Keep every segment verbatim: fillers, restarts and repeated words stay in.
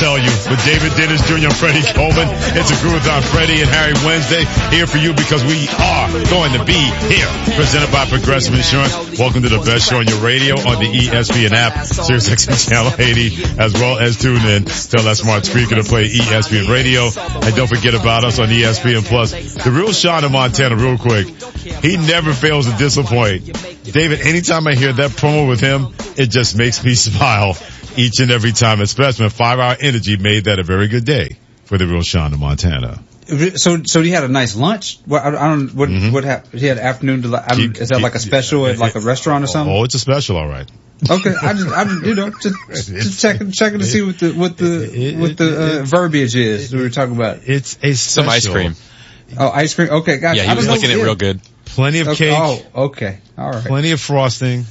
tell you. With David Dennis Junior and Freddie Coleman, it's a Groovathon Freddie and Harry Wednesday here for you because we are going to be here. Presented by Progressive Insurance. Welcome to the best show on your radio on the E S P N app, Sirius X M Channel eighty, as well as tune in. Tell that smart speaker to play E S P N Radio. And don't forget about us on E S P N Plus. The real Sean in Montana, real quick. He never fails to disappoint. David, anytime I hear that promo with him, it just makes me smile each and every time, especially when Five Hour Energy made that a very good day for the real Sean in Montana. So, so he had a nice lunch. What, I don't, what, mm-hmm. what happened? He had afternoon. To, I don't, is that like a special at like a restaurant or something? Oh, it's a special, all right. Okay, I just, I just, you know, just, just checking, checking to see what the, what the, what the uh, verbiage is we were talking about. It's a special. Some ice cream. Oh, ice cream. Okay, gotcha. Yeah, he was looking at it real good. Plenty of okay. cake. Oh, okay, all right. Plenty of frosting.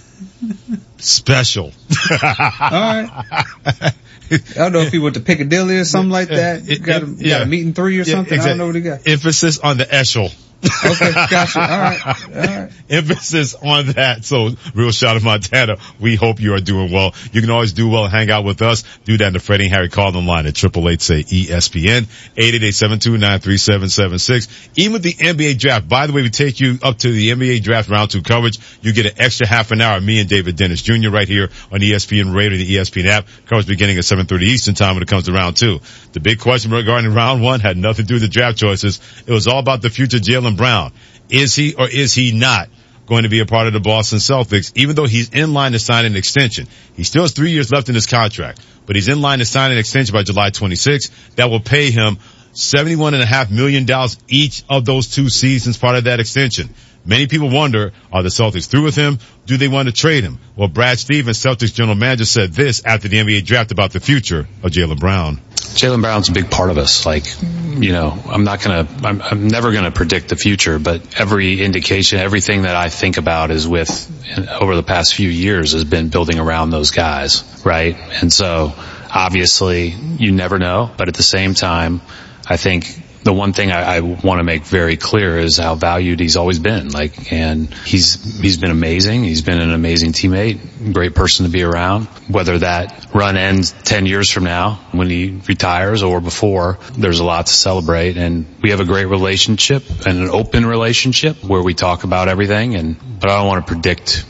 Special. All right. I don't know if he went to Piccadilly or something like that. It, it, got, a, yeah. got a meeting three or something. Yeah, exactly. I don't know what he got. Emphasis on the eshel. Okay, gotcha. All right. All right. Emphasis on that. So, real shout out Montana. We hope you are doing well. You can always do well and hang out with us. Do that in the Freddie and Harry call-in line at triple eight say E S P N, eight eight eight, seven two nine, three seven seven six. Even with the N B A draft, by the way, we take you up to the N B A draft round two coverage. You get an extra half an hour. Me and David Dennis Junior right here on E S P N Radio, the E S P N app. Coverage beginning at seven thirty Eastern time when it comes to round two. The big question regarding round one had nothing to do with the draft choices. It was all about the future Jaylen Brown. Is he or is he not going to be a part of the Boston Celtics, even though he's in line to sign an extension? He still has three years left in his contract, but he's in line to sign an extension by July twenty-sixth. That will pay him seventy-one point five million dollars each of those two seasons, part of that extension. Many people wonder, are the Celtics through with him? Do they want to trade him? Well, Brad Stevens, Celtics general manager, said this after the N B A draft about the future of Jaylen Brown. Jaylen Brown's a big part of us. Like, you know, I'm not gonna, I'm, I'm never gonna predict the future, but every indication, everything that I think about is with, over the past few years has been building around those guys, right? And so, obviously, you never know, but at the same time, I think the one thing I, I want to make very clear is how valued he's always been. Like, and he's, he's been amazing. He's been an amazing teammate, great person to be around. Whether that run ends ten years from now when he retires or before, there's a lot to celebrate. And we have a great relationship and an open relationship where we talk about everything. And, but I don't want to predict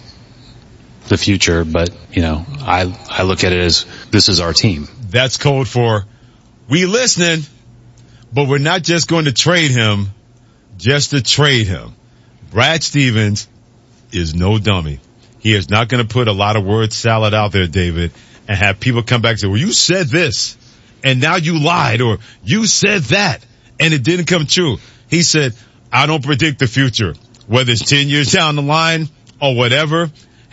the future, but you know, I, I look at it as this is our team. That's code for we listening. But we're not just going to trade him just to trade him. Brad Stevens is no dummy. He is not going to put a lot of word salad out there, David, and have people come back and say, well, you said this, and now you lied, or you said that, and it didn't come true. He said, I don't predict the future, whether it's ten years down the line or whatever.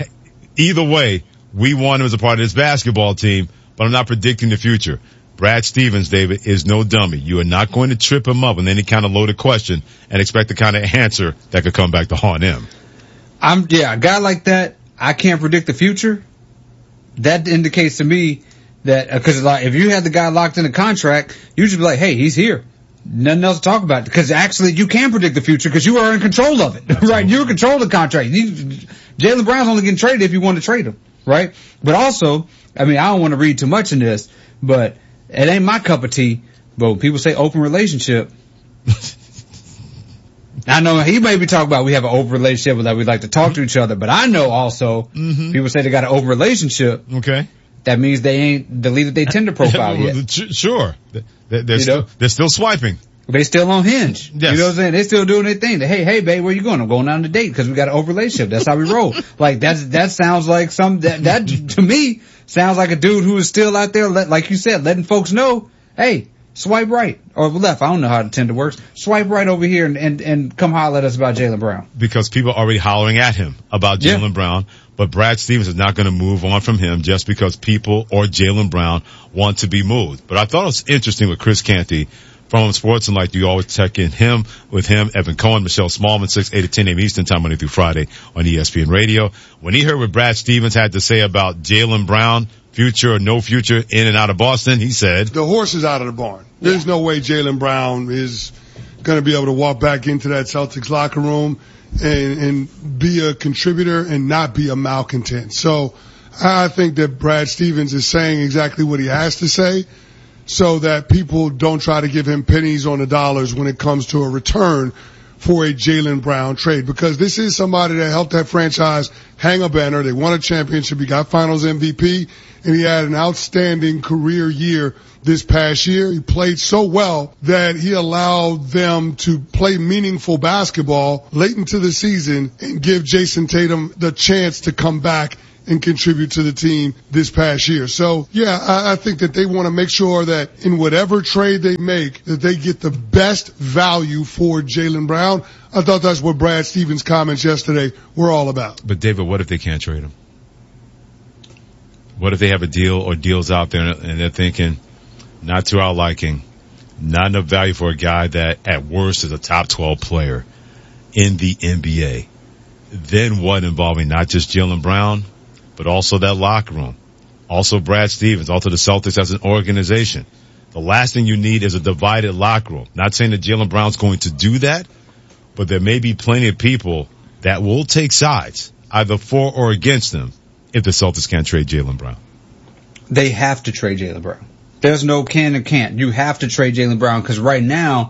Either way, we want him as a part of this basketball team, but I'm not predicting the future. Brad Stevens, David, is no dummy. You are not going to trip him up with any kind of loaded question and expect the kind of answer that could come back to haunt him. I'm, yeah, a guy like that, I can't predict the future. That indicates to me that, uh, cause like, if you had the guy locked in a contract, you should be like, hey, he's here. Nothing else to talk about. Because actually you can predict the future because you are in control of it, right? You're in control of the contract. Jaylen Brown's only getting traded if you want to trade him, right? But also, I mean, I don't want to read too much in this, but it ain't my cup of tea, but when people say open relationship, I know he may be talking about we have an open relationship that we like to talk to each other, but I know also mm-hmm. people say they got an open relationship. Okay. That means they ain't deleted their Tinder profile yet. Sure. They're, they're, you still, know? they're still swiping. They still on Hinge. Yes. You know what I'm saying? They still doing their thing. Hey, hey, babe, where you going? I'm going on a date because we got an open relationship. That's how we roll. Like, that's, that sounds like some, that, that to me sounds like a dude who is still out there, let, like you said, letting folks know, hey, swipe right or left. I don't know how the Tinder works. Swipe right over here and, and, and come holler at us about Jaylen Brown. Because people are already hollering at him about Jaylen yeah. Brown. But Brad Stevens is not going to move on from him just because people or Jaylen Brown want to be moved. But I thought it was interesting with Chris Canty from Sports and Like you always check in him with him, Evan Cohen, Michelle Smallman, six, eight to ten a.m. Eastern time Monday through Friday on E S P N Radio. When he heard what Brad Stevens had to say about Jaylen Brown, future or no future in and out of Boston, he said, the horse is out of the barn. There's yeah. no way Jaylen Brown is going to be able to walk back into that Celtics locker room and, and be a contributor and not be a malcontent. So I think that Brad Stevens is saying exactly what he has to say. so that people don't try to give him pennies on the dollars when it comes to a return for a Jaylen Brown trade, because this is somebody that helped that franchise hang a banner. They won a championship. He got finals M V P, and he had an outstanding career year this past year. He played so well that he allowed them to play meaningful basketball late into the season and give Jason Tatum the chance to come back and contribute to the team this past year. So, yeah, I, I think that they want to make sure that in whatever trade they make, that they get the best value for Jaylen Brown. I thought that's what Brad Stevens' comments yesterday were all about. But, David, what if they can't trade him? What if they have a deal or deals out there and they're thinking, not to our liking, not enough value for a guy that at worst is a top twelve player in the N B A? Then what, involving not just Jaylen Brown, but also that locker room, also Brad Stevens, also the Celtics as an organization. The last thing you need is a divided locker room. Not saying that Jaylen Brown's going to do that, but there may be plenty of people that will take sides, either for or against them, if the Celtics can't trade Jaylen Brown. They have to trade Jaylen Brown. There's no can or can't. You have to trade Jaylen Brown, because right now,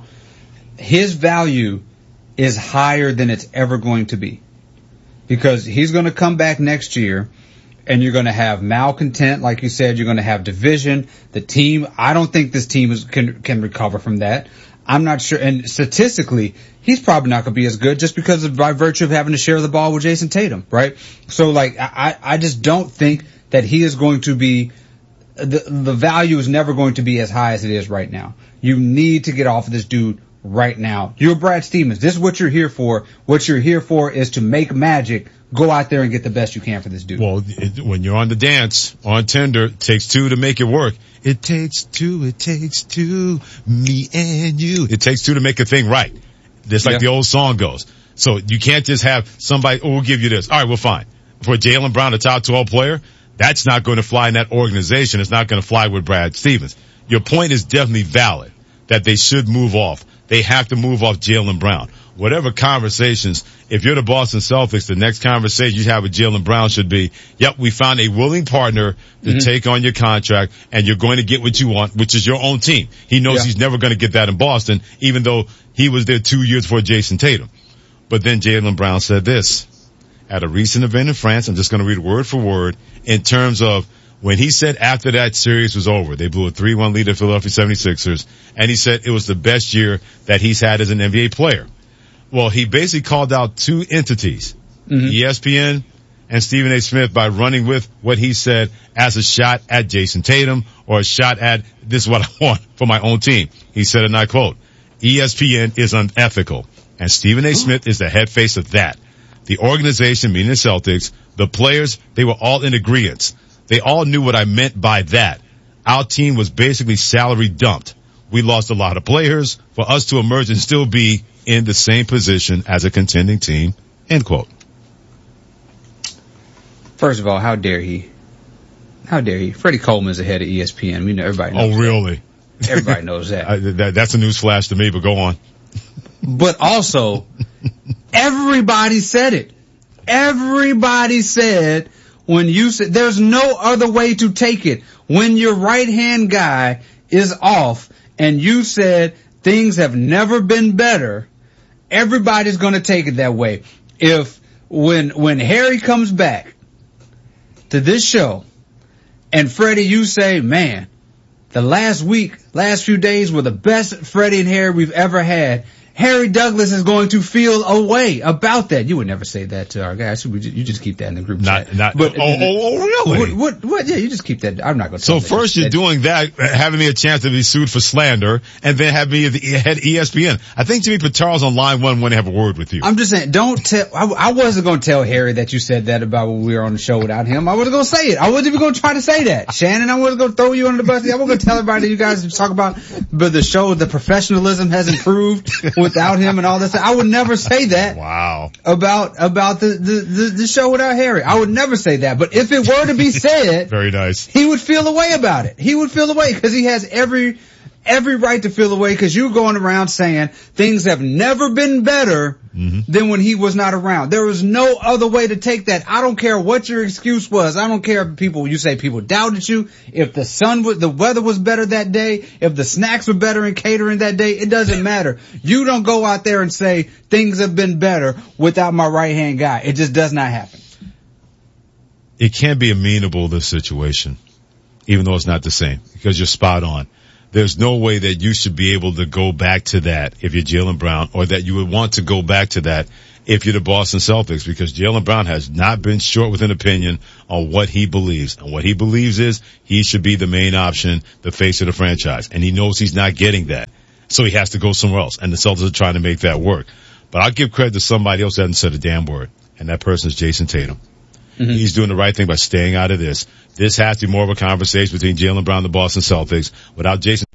his value is higher than it's ever going to be. Because he's going to come back next year, and you're going to have malcontent, like you said. You're going to have division. The team, I don't think this team is, can can recover from that. I'm not sure. And statistically, he's probably not going to be as good just because of by virtue of having to share the ball with Jason Tatum, right? So, like, I, I just don't think that he is going to be, the, the value is never going to be as high as it is right now. You need to get off of this dude right now. You're Brad Stevens. This is what you're here for. What you're here for is to make magic. Go out there and get the best you can for this dude. Well, it, when you're on the dance, on Tinder, it takes two to make it work. It takes two, it takes two, me and you. It takes two to make a thing right. Just like yeah. the old song goes. So you can't just have somebody, oh, we'll give you this. All right, well, fine. For Jaylen Brown, a top twelve player, that's not going to fly in that organization. It's not going to fly with Brad Stevens. Your point is definitely valid that they should move off. They have to move off Jaylen Brown. Whatever conversations, if you're the Boston Celtics, the next conversation you have with Jaylen Brown should be, yep, we found a willing partner to mm-hmm. take on your contract, and you're going to get what you want, which is your own team. He knows yeah. he's never going to get that in Boston, even though he was there two years for Jason Tatum. But then Jaylen Brown said this at a recent event in France. I'm just going to read word for word in terms of when he said after that series was over, they blew a three one lead at Philadelphia seventy-sixers, and he said it was the best year that he's had as an N B A player. Well, he basically called out two entities, mm-hmm. E S P N and Stephen A. Smith, by running with what he said as a shot at Jason Tatum or a shot at this is what I want for my own team. He said, and I quote, E S P N is unethical, and Stephen A. Smith is the head face of that. The organization, meaning the Celtics, the players, they were all in agreement. They all knew what I meant by that. Our team was basically salary dumped. We lost a lot of players for us to emerge and still be in the same position as a contending team, end quote. First of all, how dare he? How dare he? Freddie Coleman's the head of E S P N. We know, everybody knows Oh, really? That. Everybody knows that. I, that. That's a news flash to me, but go on. But also, everybody said it. Everybody said when you said, there's no other way to take it. When your right-hand guy is off and you said things have never been better, everybody's going to take it that way. If when when Harry comes back to this show and Freddie, you say, man, the last week, last few days were the best Freddie and Harry we've ever had, Harry Douglas is going to feel a way about that. You would never say that to our guys. You just keep that in the group not, chat. Not, but, oh, oh, oh, really? What, what, what, yeah, you just keep that. I'm not going to So first you're doing that, having me a chance to be sued for slander, and then have me at the head E S P N. I think Jimmy Patar's on line one want to have a word with you. I'm just saying, don't tell, I, I wasn't going to tell Harry that you said that about when we were on the show without him. I wasn't going to say it. I wasn't even going to try to say that. Shannon, I wasn't going to throw you under the bus. I wasn't going to tell everybody that you guys talk about, but the show, the professionalism has improved without him and all that. I would never say that. Wow. About about the, the, the, the show without Harry. I would never say that. But if it were to be said, very nice. He would feel a way about it. He would feel a way because he has every every right to feel away because you're going around saying things have never been better mm-hmm. than when he was not around. There was no other way to take that. I don't care what your excuse was. I don't care if people, you say people doubted you. If the sun was, the weather was better that day, if the snacks were better in catering that day, it doesn't matter. You don't go out there and say things have been better without my right hand guy. It just does not happen. It can't be amenable, this situation, even though it's not the same, because you're spot on. There's no way that you should be able to go back to that if you're Jaylen Brown, or that you would want to go back to that if you're the Boston Celtics, because Jaylen Brown has not been short with an opinion on what he believes. And what he believes is he should be the main option, the face of the franchise. And he knows he's not getting that. So he has to go somewhere else. And the Celtics are trying to make that work. But I'll give credit to somebody else that hasn't said a damn word. And that person is Jason Tatum. Mm-hmm. He's doing the right thing by staying out of this. This has to be more of a conversation between Jaylen Brown and the Boston Celtics. Without Jason